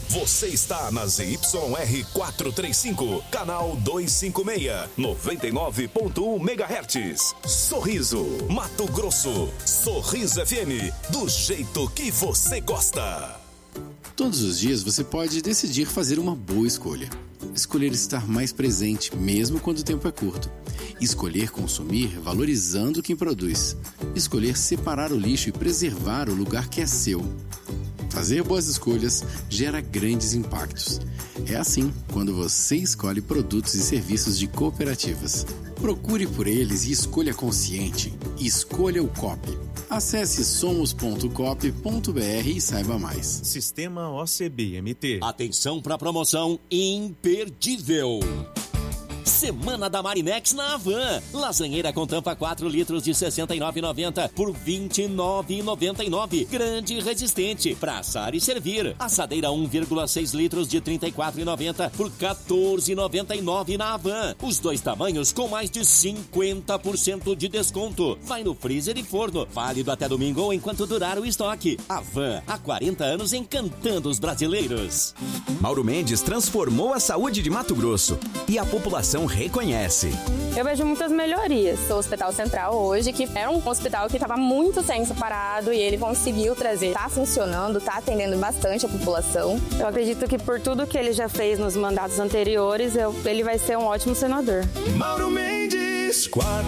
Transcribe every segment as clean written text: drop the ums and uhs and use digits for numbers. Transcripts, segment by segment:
Você está na ZYR 435, canal 256, 99.1 MHz. Sorriso, Mato Grosso. Sorriso FM, do jeito que você gosta. Todos os dias você pode decidir fazer uma boa escolha. Escolher estar mais presente, mesmo quando o tempo é curto. Escolher consumir valorizando quem produz. Escolher separar o lixo e preservar o lugar que é seu. Fazer boas escolhas gera grandes impactos. É assim quando você escolhe produtos e serviços de cooperativas. Procure por eles e escolha consciente. Escolha o COP. Acesse somos.coop.br e saiba mais. Sistema OCB-MT. Atenção para a promoção imperdível. Semana da Marinex na Havan. Lasanheira com tampa 4 litros de R$ 69,90 por R$ 29,99. Grande e resistente para assar e servir. Assadeira 1,6 litros de R$ 34,90 por R$ 14,99 na Havan. Os dois tamanhos com mais de 50% de desconto. Vai no freezer e forno. Válido até domingo ou enquanto durar o estoque. Havan, há 40 anos encantando os brasileiros. Mauro Mendes transformou a saúde de Mato Grosso e a população reconhece. Eu vejo muitas melhorias. O Hospital Central hoje, que era um hospital que estava muito tempo parado e ele conseguiu trazer. Está funcionando, está atendendo bastante a população. Eu acredito que por tudo que ele já fez nos mandatos anteriores, ele vai ser um ótimo senador. Mauro Mendes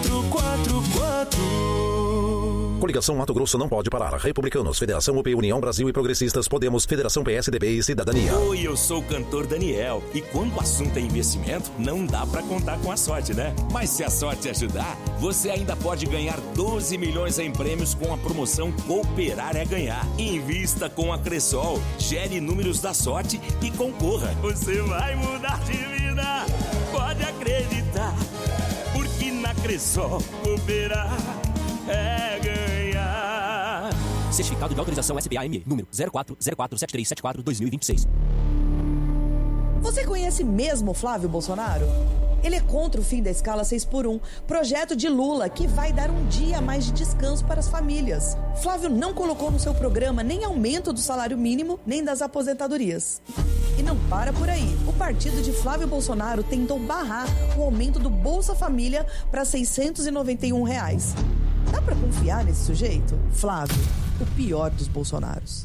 444. Coligação Mato Grosso não pode parar. Republicanos, Federação UP, União Brasil e Progressistas, Podemos, Federação PSDB e Cidadania. Oi, eu sou o cantor Daniel. E quando o assunto é investimento, não dá pra contar com a sorte, né? Mas se a sorte ajudar, você ainda pode ganhar 12 milhões em prêmios com a promoção Cooperar é Ganhar. Invista com a Cressol, gere números da sorte e concorra. Você vai mudar de vida, pode acreditar. Porque na Cressol, cooperar é ganhar. Certificado de autorização SPA-ME, número 04047374-2026. Você conhece mesmo Flávio Bolsonaro? Ele é contra o fim da escala 6x1, projeto de Lula que vai dar um dia a mais de descanso para as famílias. Flávio não colocou no seu programa nem aumento do salário mínimo, nem das aposentadorias. E não para por aí. O partido de Flávio Bolsonaro tentou barrar o aumento do Bolsa Família para R$ 691. Dá pra confiar nesse sujeito? Flávio, o pior dos Bolsonaros.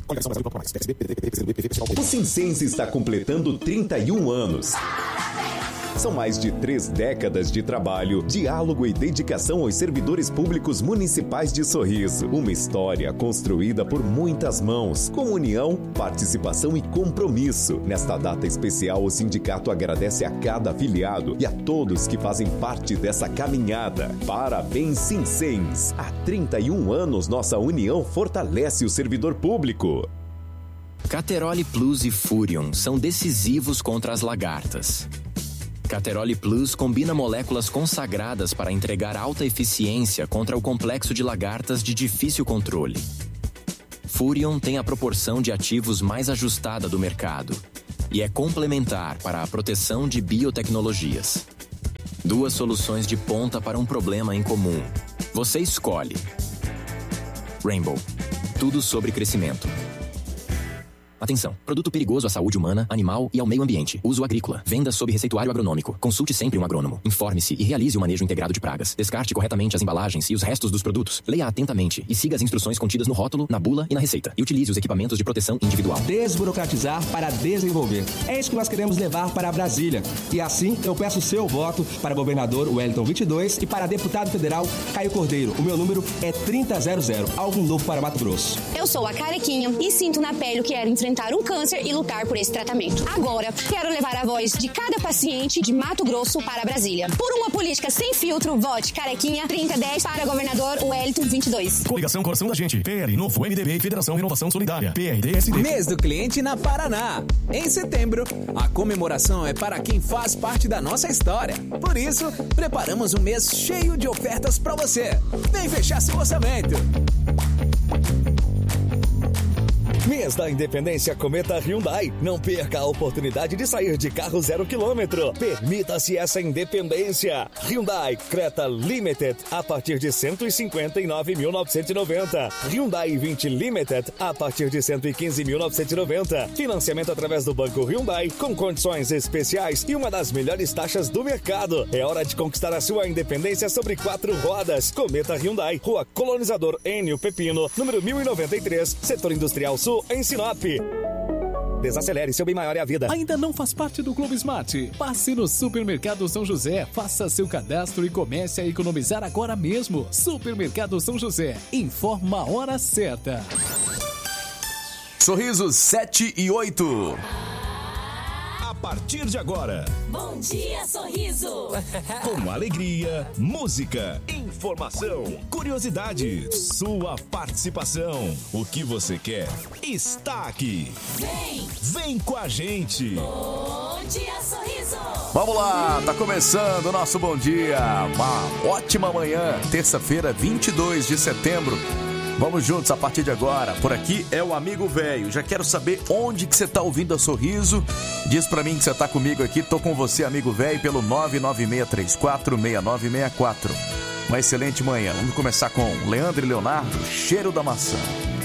O Sincense está completando 31 anos. São mais de 3 décadas de trabalho, diálogo e dedicação aos servidores públicos municipais de Sorriso. Uma história construída por muitas mãos, com união, participação e compromisso. Nesta data especial, o sindicato agradece a cada afiliado e a todos que fazem parte dessa caminhada. Parabéns, Sincens! Há 31 anos, nossa união fortalece o servidor público. Cateroli Plus e Furion são decisivos contra as lagartas. Cateroli Plus combina moléculas consagradas para entregar alta eficiência contra o complexo de lagartas de difícil controle. Furion tem a proporção de ativos mais ajustada do mercado e é complementar para a proteção de biotecnologias. 2 soluções de ponta para um problema em comum. Você escolhe. Rainbow. Tudo sobre crescimento. Atenção, produto perigoso à saúde humana, animal e ao meio ambiente. Uso agrícola. Venda sob receituário agronômico. Consulte sempre um agrônomo. Informe-se e realize o manejo integrado de pragas. Descarte corretamente as embalagens e os restos dos produtos. Leia atentamente e siga as instruções contidas no rótulo, na bula e na receita. E utilize os equipamentos de proteção individual. Desburocratizar para desenvolver. É isso que nós queremos levar para Brasília. E assim eu peço o seu voto para governador Wellington 22 e para deputado federal Caio Cordeiro. O meu número é 3000. Algo novo para Mato Grosso. Eu sou a Carequinha e sinto na pele o que era enfrentar um câncer e lutar por esse tratamento. Agora, quero levar a voz de cada paciente de Mato Grosso para Brasília. Por uma política sem filtro, vote Carequinha 3010 para governador Wellington 22. Coligação Coração da Gente, PL, Novo, MDB, Federação Renovação Solidária, PRDSD. Mês do Cliente na Paraná. Em setembro, a comemoração é para quem faz parte da nossa história. Por isso, preparamos um mês cheio de ofertas para você. Vem fechar seu orçamento. Mês da Independência Cometa Hyundai. Não perca a oportunidade de sair de carro 0 km. Permita-se essa independência. Hyundai Creta Limited a partir de 159.990. Hyundai 20 Limited a partir de 115.990. Financiamento através do Banco Hyundai com condições especiais e uma das melhores taxas do mercado. É hora de conquistar a sua independência sobre 4 rodas. Cometa Hyundai, Rua Colonizador Enio Pepino, número 1093, Setor Industrial Sul, em Sinop. Desacelere, seu bem maior é a vida. Ainda não faz parte do Clube Smart? Passe no Supermercado São José, faça seu cadastro e comece a economizar agora mesmo. Supermercado São José, informa a hora certa. Sorrisos 7 e 8. A partir de agora, Bom Dia Sorriso. com alegria, música, informação, curiosidades, sua participação. O que você quer está aqui. Vem com a gente. Bom Dia Sorriso. Vamos lá, tá começando o nosso Bom Dia. Uma ótima manhã, terça-feira, 22 de setembro. Vamos juntos a partir de agora. Por aqui é o Amigo Velho. Já quero saber onde que você tá ouvindo a Sorriso. Diz pra mim que você tá comigo aqui. Tô com você, Amigo Velho, pelo 996346964. Uma excelente manhã. Vamos começar com Leandro e Leonardo, Cheiro da Maçã.